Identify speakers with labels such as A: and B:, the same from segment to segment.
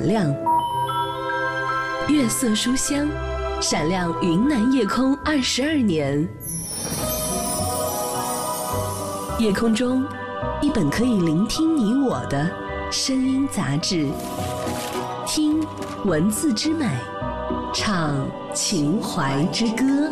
A: 闪亮，月色书香，闪亮云南夜空22年。夜空中，一本可以聆听你我的声音杂志，听文字之美，唱情怀之歌。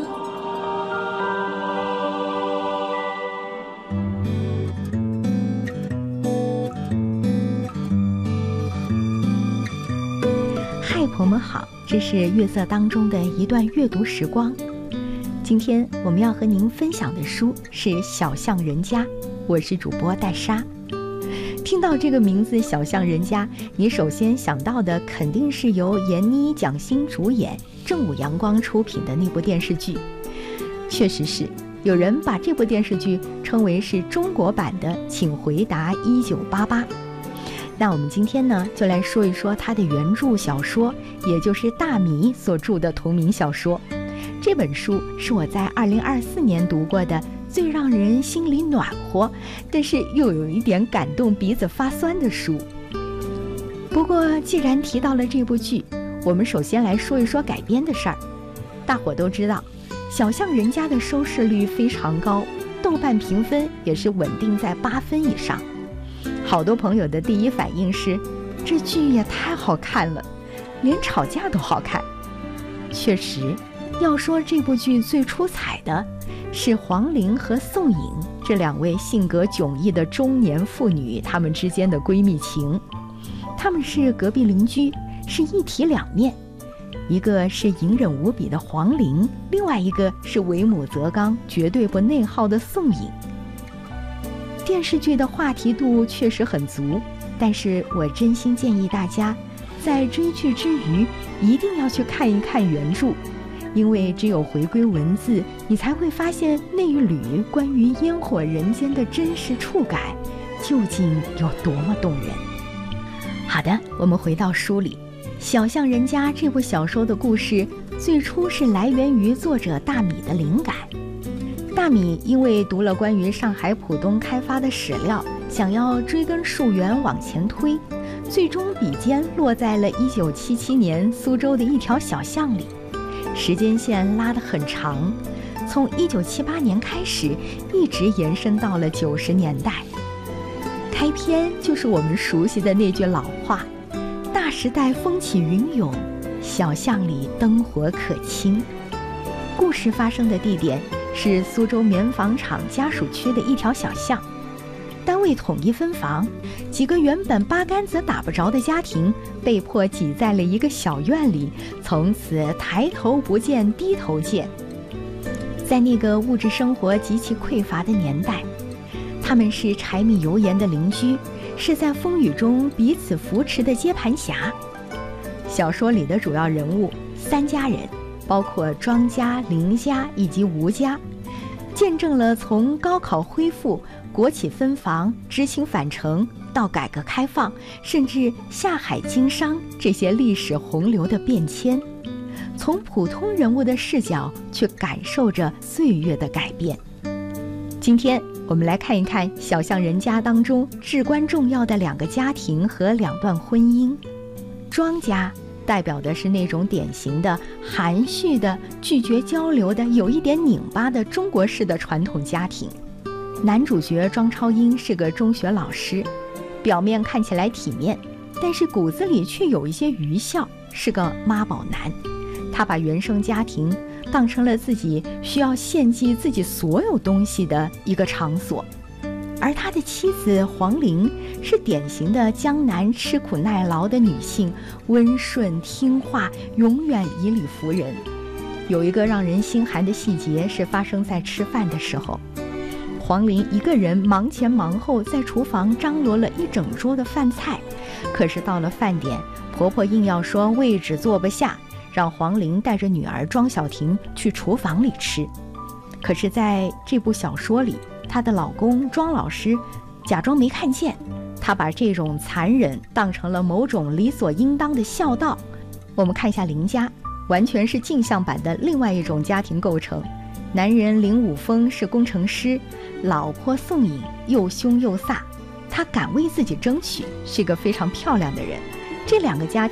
B: 嗨，朋友们好，这是月色当中的一段阅读时光。今天我们要和您分享的书是《小巷人家》，我是主播戴莎。听到这个名字《小巷人家》，你首先想到的肯定是由闫妮、蒋欣主演、正午阳光出品的那部电视剧。确实是，有人把这部电视剧称为是中国版的《请回答1988》。那我们今天呢，就来说一说它的原著小说，也就是大米所著的同名小说。这本书是我在2024年读过的最让人心里暖和，但是又有一点感动鼻子发酸的书。不过既然提到了这部剧，我们首先来说一说改编的事儿。大伙都知道，小巷人家的收视率非常高，豆瓣评分也是稳定在8分以上。好多朋友的第一反应是，这剧也太好看了，连吵架都好看。确实，要说这部剧最出彩的是黄龄和宋颖这两位性格迥异的中年妇女，她们之间的闺蜜情。她们是隔壁邻居，是一体两面，一个是隐忍无比的黄龄，另外一个是为母则刚、绝对不内耗的宋颖。电视剧的话题度确实很足，但是我真心建议大家在追剧之余一定要去看一看原著，因为只有回归文字，你才会发现那一缕关于烟火人间的真实触感究竟有多么动人。好的，我们回到书里。小巷人家这部小说的故事最初是来源于作者大米的灵感。大米因为读了关于上海浦东开发的史料，想要追根溯源往前推，最终笔尖落在了1977年苏州的一条小巷里。时间线拉得很长，从1978年开始，一直延伸到了90年代。开篇就是我们熟悉的那句老话：大时代风起云涌，小巷里灯火可亲。故事发生的地点是苏州棉纺厂家属区的一条小巷，单位统一分房，几个原本八竿子打不着的家庭被迫挤在了一个小院里，从此抬头不见低头见。在那个物质生活极其匮乏的年代，他们是柴米油盐的邻居，是在风雨中彼此扶持的接盘侠。小说里的主要人物3家人，包括庄家、林家以及吴家，见证了从高考恢复、国企分房、知青返城到改革开放，甚至下海经商这些历史洪流的变迁，从普通人物的视角去感受着岁月的改变。今天我们来看一看小巷人家当中至关重要的2个家庭和2段婚姻。庄家代表的是那种典型的含蓄的、拒绝交流的、有一点拧巴的中国式的传统家庭。男主角庄超英是个中学老师，表面看起来体面，但是骨子里却有一些愚孝，是个妈宝男。他把原生家庭当成了自己需要献祭自己所有东西的一个场所。而他的妻子黄龄是典型的江南吃苦耐劳的女性，温顺听话，永远以理服人。有一个让人心寒的细节是发生在吃饭的时候，黄龄一个人忙前忙后在厨房张罗了一整桌的饭菜，可是到了饭点，婆婆硬要说位置坐不下，让黄龄带着女儿庄小婷去厨房里吃。可是在这部小说里，她的老公庄老师假装没看见，他把这种残忍当成了某种理所应当的孝道。我们看一下林家，完全是镜像版的另外一种家庭构成。男人林武峰是工程师，老婆宋颖又凶又飒，他敢为自己争取，是个非常漂亮的人。这2个家